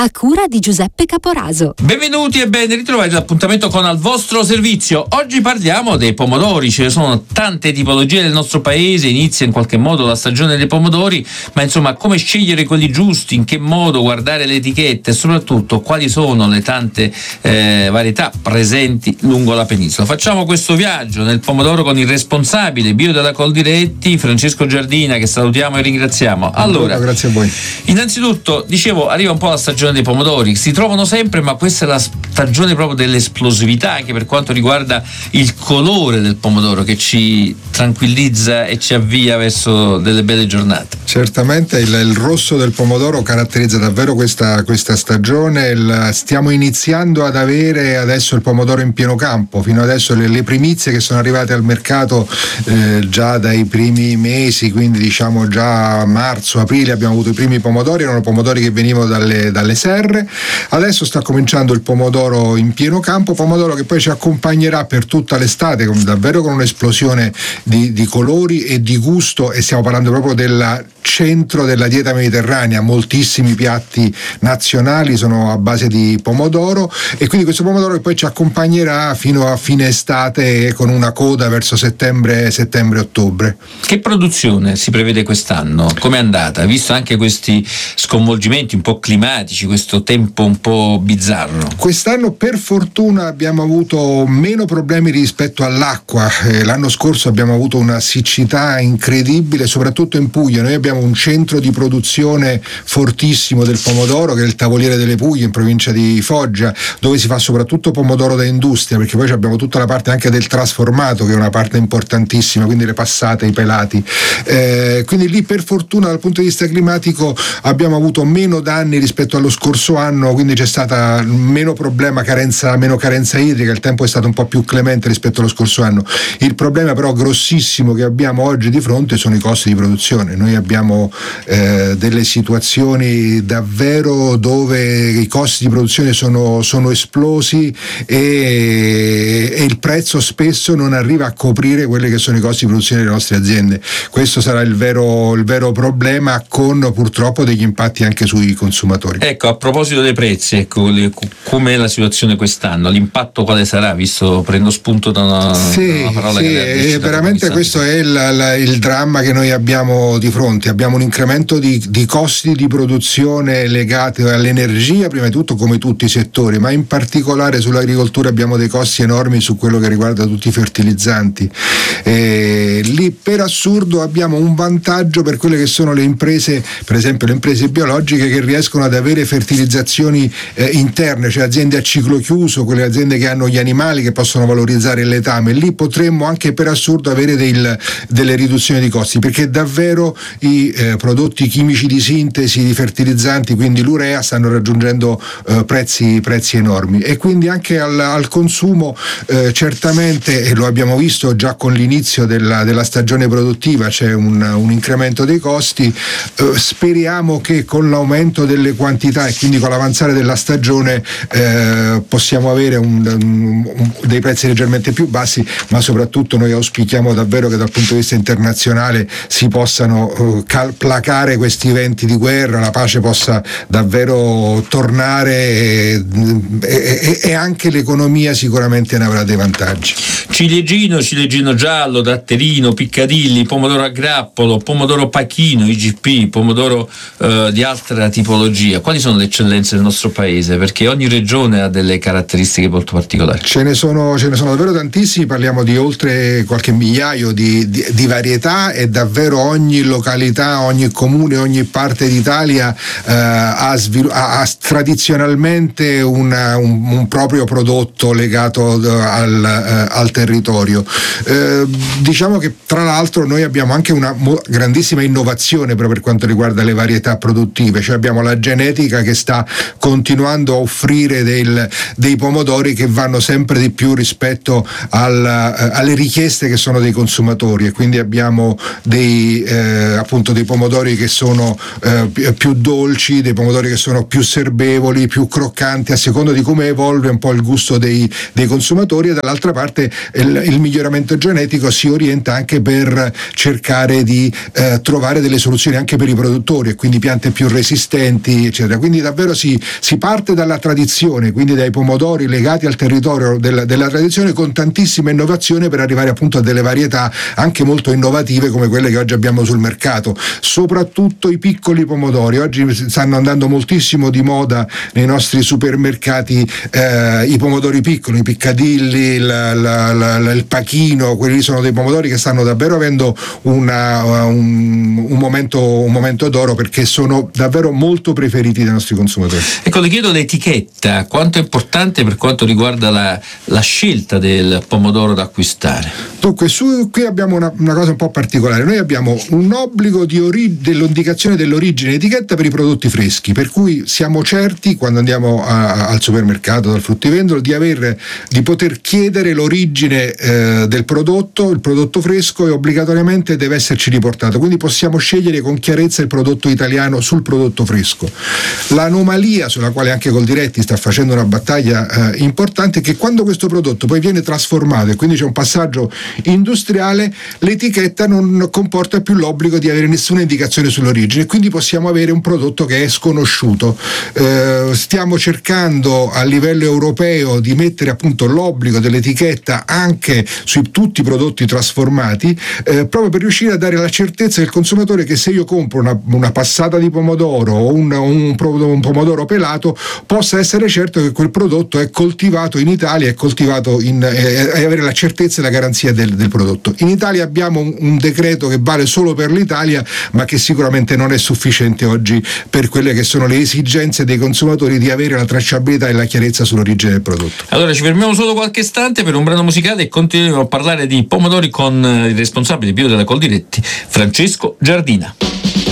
a cura di Giuseppe Caporaso. Benvenuti e ben ritrovati all'appuntamento con Al vostro servizio. Oggi parliamo dei pomodori, ce ne sono tante tipologie nel nostro paese, inizia in qualche modo la stagione dei pomodori, ma insomma come scegliere quelli giusti, in che modo guardare le etichette e soprattutto quali sono le tante varietà presenti lungo la penisola. Facciamo questo viaggio nel pomodoro con il responsabile bio della Coldiretti, Francesco Giardina, che salutiamo e ringraziamo. Allora, grazie a voi. Innanzitutto, dicevo, arriva un po' la stagione dei pomodori, si trovano sempre, ma questa è la stagione proprio dell'esplosività anche per quanto riguarda il colore del pomodoro, che ci tranquillizza e ci avvia verso delle belle giornate. Certamente il rosso del pomodoro caratterizza davvero questa stagione. Stiamo iniziando ad avere adesso il pomodoro in pieno campo. Fino adesso le primizie che sono arrivate al mercato già dai primi mesi, quindi diciamo già marzo, aprile, abbiamo avuto i primi pomodori, erano pomodori che venivano dalle serre. Adesso sta cominciando il pomodoro in pieno campo, pomodoro che poi ci accompagnerà per tutta l'estate, davvero con un'esplosione di colori e di gusto, e stiamo parlando proprio del centro della dieta mediterranea. Moltissimi piatti nazionali sono a base di pomodoro, e quindi questo pomodoro che poi ci accompagnerà fino a fine estate con una coda verso settembre-ottobre. Che produzione si prevede quest'anno? Com'è andata? Visto anche questi sconvolgimenti un po' climatici, questo tempo un po' bizzarro. Quest'anno per fortuna abbiamo avuto meno problemi rispetto all'acqua. L'anno scorso abbiamo avuto una siccità incredibile, soprattutto in Puglia. Noi abbiamo un centro di produzione fortissimo del pomodoro, che è il Tavoliere delle Puglie in provincia di Foggia, dove si fa soprattutto pomodoro da industria, perché poi abbiamo tutta la parte anche del trasformato, che è una parte importantissima, quindi le passate, i pelati. Quindi lì per fortuna dal punto di vista climatico abbiamo avuto meno danni rispetto allo scorso anno, quindi c'è stata meno problema, meno carenza idrica, il tempo è stato un po' più clemente rispetto allo scorso anno. Il problema però grossissimo che abbiamo oggi di fronte sono i costi di produzione. Noi abbiamo delle situazioni davvero dove i costi di produzione sono esplosi, e il prezzo spesso non arriva a coprire quelli che sono i costi di produzione delle nostre aziende. Questo sarà il vero problema, con purtroppo degli impatti anche sui consumatori. Ecco, a proposito dei prezzi, com'è la situazione quest'anno? L'impatto quale sarà? Visto, prendo spunto da una parola che veramente questo è il dramma che noi abbiamo di fronte. Abbiamo un incremento di costi di produzione legati all'energia, prima di tutto, come tutti i settori, ma in particolare sull'agricoltura abbiamo dei costi enormi su quello che riguarda tutti i fertilizzanti. Lì per assurdo abbiamo un vantaggio per quelle che sono le imprese, per esempio le imprese biologiche, che riescono ad avere fertilizzazioni interne, cioè aziende a ciclo chiuso, quelle aziende che hanno gli animali che possono valorizzare il letame. Lì potremmo anche per assurdo avere delle riduzioni di costi, perché davvero i prodotti chimici di sintesi, di fertilizzanti, quindi l'urea, stanno raggiungendo prezzi enormi, e quindi anche al consumo certamente, e lo abbiamo visto già con l'inizio della stagione produttiva, c'è un incremento dei costi. Speriamo che con l'aumento delle quantità e quindi con l'avanzare della stagione possiamo avere dei prezzi leggermente più bassi, ma soprattutto noi auspichiamo davvero che dal punto di vista internazionale si possano placare questi eventi di guerra, la pace possa davvero tornare, e anche l'economia sicuramente ne avrà dei vantaggi. Ciliegino giallo, datterino, piccadilli, pomodoro a grappolo, pomodoro pachino, IGP, pomodoro di altra tipologia. Quali sono le eccellenze del nostro paese? Perché ogni regione ha delle caratteristiche molto particolari. Ce ne sono davvero tantissimi, parliamo di oltre qualche migliaio di varietà, e davvero ogni località, ogni comune, ogni parte d'Italia ha tradizionalmente un proprio prodotto legato al territorio. Diciamo che tra l'altro noi abbiamo anche una grandissima innovazione proprio per quanto riguarda le varietà produttive, cioè abbiamo la genetica che sta continuando a offrire dei pomodori che vanno sempre di più rispetto alle richieste che sono dei consumatori, e quindi abbiamo appunto dei pomodori che sono più dolci, dei pomodori che sono più serbevoli, più croccanti, a seconda di come evolve un po' il gusto dei consumatori. E dall'altra parte il miglioramento genetico si orienta anche per cercare di trovare delle soluzioni anche per i produttori, e quindi piante più resistenti, eccetera. Quindi davvero si parte dalla tradizione, quindi dai pomodori legati al territorio della tradizione, con tantissima innovazione per arrivare appunto a delle varietà anche molto innovative come quelle che oggi abbiamo sul mercato. Soprattutto i piccoli pomodori, oggi stanno andando moltissimo di moda nei nostri supermercati i pomodori piccoli, i piccadilli, il pachino, quelli sono dei pomodori che stanno davvero avendo un momento d'oro, perché sono davvero molto preferiti dai nostri consumatori. Ecco, le chiedo l'etichetta, quanto è importante per quanto riguarda la scelta del pomodoro da acquistare? Dunque, qui abbiamo una cosa un po' particolare. Noi abbiamo un obbligo dell'indicazione dell'origine etichetta per i prodotti freschi, per cui siamo certi, quando andiamo al supermercato, dal fruttivendolo, di poter chiedere l'origine del prodotto, il prodotto fresco, e obbligatoriamente deve esserci riportato. Quindi possiamo scegliere con chiarezza il prodotto italiano sul prodotto fresco. L'anomalia sulla quale anche Coldiretti sta facendo una battaglia importante è che quando questo prodotto poi viene trasformato e quindi c'è un passaggio industriale, l'etichetta non comporta più l'obbligo di avere nessuna indicazione sull'origine, quindi possiamo avere un prodotto che è sconosciuto. Stiamo cercando a livello europeo di mettere appunto l'obbligo dell'etichetta anche su tutti i prodotti trasformati, proprio per riuscire a dare la certezza del consumatore che se io compro una passata di pomodoro o un pomodoro pelato, possa essere certo che quel prodotto è coltivato in Italia, è coltivato e avere la certezza e la garanzia del prodotto. In Italia abbiamo un decreto che vale solo per l'Italia, ma che sicuramente non è sufficiente oggi per quelle che sono le esigenze dei consumatori di avere la tracciabilità e la chiarezza sull'origine del prodotto. Allora ci fermiamo solo qualche istante per un brano musicale e continuiamo a parlare di pomodori con il responsabile bio della Coldiretti, Francesco Giardina.